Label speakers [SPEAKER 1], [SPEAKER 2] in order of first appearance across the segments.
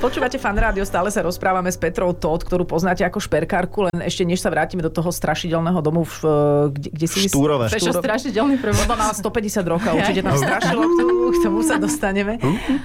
[SPEAKER 1] Počúvate Fan Rádio, stále sa rozprávame s Petrou Todt, ktorú poznáte ako šperkárku, len ešte než sa vrátime do toho strašidelného domu, kde si...
[SPEAKER 2] Štúrove.
[SPEAKER 3] Prečo strašidelný prvod?
[SPEAKER 1] Lebo mala 150 rokov, určite tam strašilo, k tomu sa dostaneme.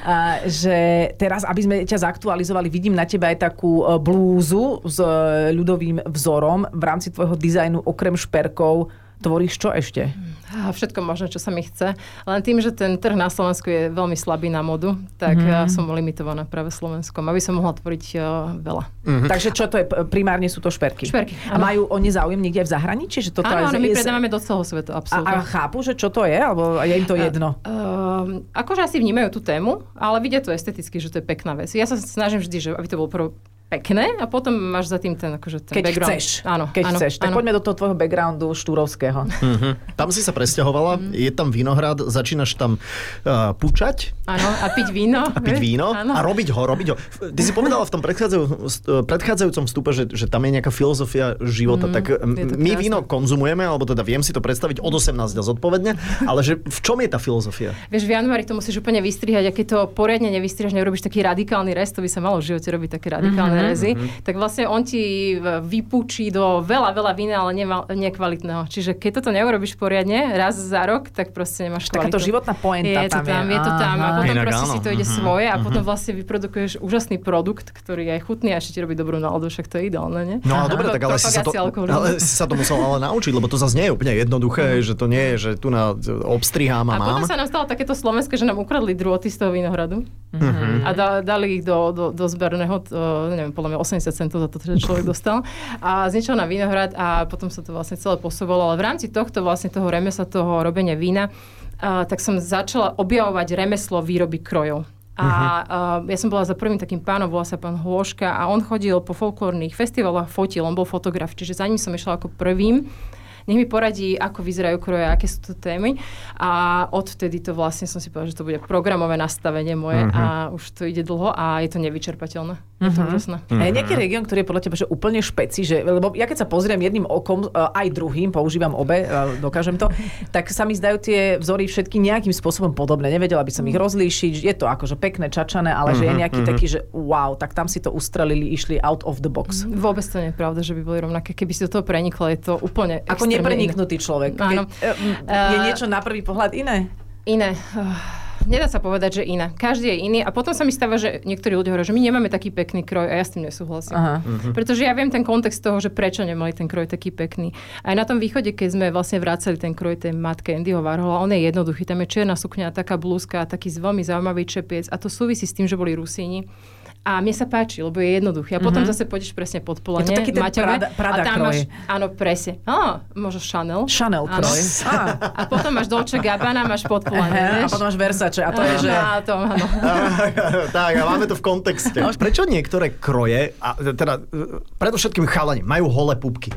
[SPEAKER 1] Že teraz, aby sme ťa zaktualizovali, vidím na teba aj takú blúzu s ľudovým vzorom. V rámci tvojho dizajnu okrem šperkov tvoríš čo ešte?
[SPEAKER 3] Všetko možné, čo sa mi chce. Len tým, že ten trh na Slovensku je veľmi slabý na modu, tak som limitovaná práve Slovenskom, aby som mohla tvoriť veľa.
[SPEAKER 1] Takže čo to je? Primárne sú to šperky?
[SPEAKER 3] Šperky.
[SPEAKER 1] A majú oni záujem niekde v zahraničí? Že toto
[SPEAKER 3] áno, my predávame do celého sveta, absolútne.
[SPEAKER 1] A chápu, že čo to je? Alebo je im to jedno?
[SPEAKER 3] Akože asi vnímajú tú tému, ale vidia to esteticky, že to je pekná vec. Ja sa snažím vždy, že aby to bolo pekné a potom máš za tým ten, akože ten
[SPEAKER 1] keď
[SPEAKER 3] background.
[SPEAKER 1] Chceš.
[SPEAKER 3] Áno,
[SPEAKER 1] keď
[SPEAKER 3] áno,
[SPEAKER 1] chceš. Tak
[SPEAKER 3] áno.
[SPEAKER 1] poďme do toho tvojho backgroundu štúrovského.
[SPEAKER 2] Tam si sa presťahovala, je tam vinohrad, začínaš tam pučať.
[SPEAKER 3] Áno, a piť víno.
[SPEAKER 2] A robiť ho. Ty si povedala v tom predchádzajúcom vstupe, že tam je nejaká filozofia života. Tak my víno konzumujeme, alebo teda viem si to predstaviť od 18 zodpovedne, ale že v čom je tá filozofia?
[SPEAKER 3] Vieš, v januári to musíš úplne vystrihať, a keď to poriadne nevystrihaš, neurobiš taký radikálny rez, to by sa malo v živote robiť také radikálne rezy, tak vlastne on ti vypúči do veľa vína, ale nekvalitného. Čiže keď toto neurobiš poriadne raz za rok, tak proste nemáš kvalitu.
[SPEAKER 1] Takáto životná pointa
[SPEAKER 3] je to tam. A potom proste si to ide svoje a potom vlastne vyprodukuješ úžasný produkt, ktorý je aj chutný a ešte ti robí dobrú náladu, však to je ideálne, nie?
[SPEAKER 2] No dobre, tak ale si sa to musel naučiť, lebo to zase nie je úplne jednoduché, že to nie je, že tu obstrihám a mám.
[SPEAKER 3] A potom sa nám stalo takéto slovenské, že nám ukradli drôty z toho vinohradu a dali ich do zberného, neviem, podľa mňa 80 centov za to, že človek dostal. A zničil na vinohrad a potom sa to vlastne celé posúvalo. Ale v rámci tohto vlastne toho remesla, toho robenia vína, tak som začala objavovať remeslo výroby krojov. A ja som bola za prvým takým pánom, volá sa pán Hloška a on chodil po folklórnych festivaloch, fotil, on bol fotograf, čiže za ním som išla ako prvým. Nech mi poradí, ako vyzerajú kroje, aké sú to témy. A odvtedy to vlastne som si povedala, že to bude programové nastavenie moje a už to ide dlho a je to nevyčerpateľné. Je to úžasné.
[SPEAKER 1] A je nejaký región, ktorý je podľa teba že úplne špeci, že, lebo ja keď sa pozriem jedným okom, aj druhým, používam obe, dokážem to, tak sa mi zdajú tie vzory všetky nejakým spôsobom podobné. Nevedela by som ich rozlíšiť. Je to akože pekné, čačané, ale že je nejaký taký, že wow, tak tam si to ustrelili, išli out of the box.
[SPEAKER 3] Vôbec to nie je pravda, že by boli rovnaké. Keby si do toho prenikla, je to úplne
[SPEAKER 1] nepreniknutý človek.
[SPEAKER 3] Áno.
[SPEAKER 1] Je niečo na prvý pohľad iné?
[SPEAKER 3] Iné. Nedá sa povedať, že iné. Každý je iný a potom sa mi stáva, že niektorí ľudia hovoria, že my nemáme taký pekný kroj a ja s tým nesúhlasím. Pretože ja viem ten kontext toho, že prečo nemali ten kroj taký pekný. Aj na tom východe, keď sme vlastne vracali ten kroj tej matke Andyho Warhola, on je jednoduchý. Tam je čierna sukňa, taká blúzka, taký veľmi zaujímavý čepiec a to súvisí s tým, že boli Rusíni. A mne sa páči, lebo je jednoduchý. A potom zase pôjdeš presne pod polanie.
[SPEAKER 1] Je to taký ten Prada kroj.
[SPEAKER 3] Áno, presne. Možno Chanel.
[SPEAKER 1] Chanel kroj.
[SPEAKER 3] A potom máš Dolce Gabbana, máš pod polanie.
[SPEAKER 1] A potom máš Versace. A to je, že...
[SPEAKER 3] Áno.
[SPEAKER 2] Tak, a máme to v kontexte. Prečo niektoré kroje, a teda predovšetkým chalani, majú holé pupky?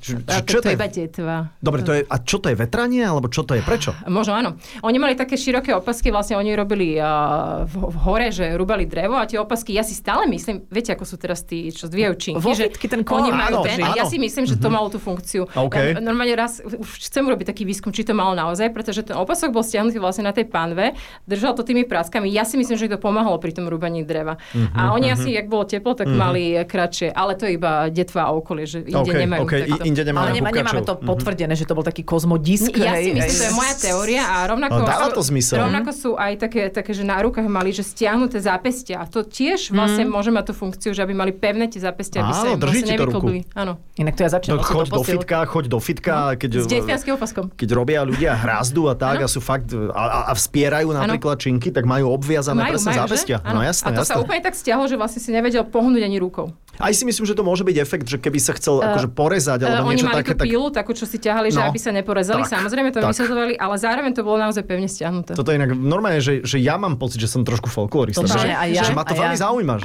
[SPEAKER 3] Čo to je iba detva.
[SPEAKER 2] Dobre, a čo to je vetranie, alebo čo to je? Prečo?
[SPEAKER 3] Možno áno. Oni mali také široké opasky, vlastne oni robili v hore, že rúbali drevo a tie opasky, ja si stále myslím, viete, ako sú teraz tí, čo zdvíjajú činky,
[SPEAKER 1] Vofitky, ten
[SPEAKER 3] oni majú
[SPEAKER 1] áno.
[SPEAKER 3] ja si myslím, že to malo tú funkciu.
[SPEAKER 2] Okay.
[SPEAKER 3] Ja normálne raz už chcem urobiť taký výskum, či to malo naozaj, pretože ten opasok bol stiahnutý vlastne na tej panve, držal to tými praskami. Ja si myslím, že to pomáhalo pri tom rúbaní dreva. A oni asi, jak bolo teplo, tak mali kratšie, ale to je iba detva a okolie, že inde nemajú takto.
[SPEAKER 1] Nemáme to potvrdené, že to bol taký kozmodisk.
[SPEAKER 3] Ja si myslím, to je moja teória a rovnako sú aj také, že na rukách mali, že stiahnuté zápestia. A to tiež vlastne môže mať tú funkciu, že aby mali pevné tie zápestia, aby sa vlastne nevyklbili. Áno.
[SPEAKER 1] Inak to ja začnem
[SPEAKER 2] choď do fitka,
[SPEAKER 3] s detvianským opaskom.
[SPEAKER 2] Keď robia ľudia hrázdu a tak a sú fakt a vspierajú napríklad činky, tak majú obviazané presne zápestia. No jasné.
[SPEAKER 3] A to sa úplne tak stiahlo, že vlastne si nevedel pohnúť ani rukou.
[SPEAKER 2] Aj si myslím, že to môže byť efekt, že keby sa chcel akože porezať alebo niečo také,
[SPEAKER 3] tú pílu, takú, čo si ťahali, že aby sa neporezali. Samozrejme to vysvetovali, ale zároveň to bolo naozaj pevne stiahnuté.
[SPEAKER 2] Toto je inak normálne, že ja mám pocit, že som trošku folklorista. Že ma to veľmi zaujíma.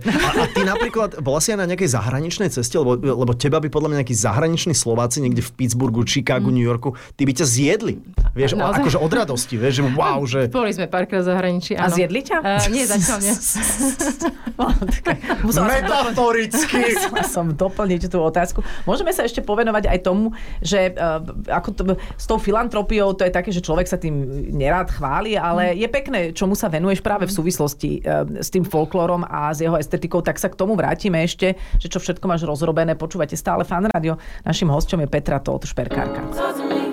[SPEAKER 2] A ty napríklad bola si aj na nejakej zahraničnej ceste, lebo teba by podľa mňa nejakí zahraniční Slováci niekde v Pittsburghu, Chicagu, New Yorku, tí by ťa zjedli. Vieš, akože od radosti, vieš, že wow, že...
[SPEAKER 3] Boli sme párkrát v zahraničí.
[SPEAKER 1] A zjedli ťa?
[SPEAKER 3] Nie, zatiaľ nie.
[SPEAKER 2] Metaforicky.
[SPEAKER 1] Som doplniť tú otázku. Môžeme sa ešte povenovať aj tomu, že ako to, s tou filantropiou to je také, že človek sa tým nerád chváli, ale je pekné, čomu sa venuješ práve v súvislosti s tým folklórom a s jeho estetikou, tak sa k tomu vrátime ešte, že čo všetko máš rozrobené. Počúvate stále Fan Rádio. Naším hosťom je Petra Tóth, šperkárka.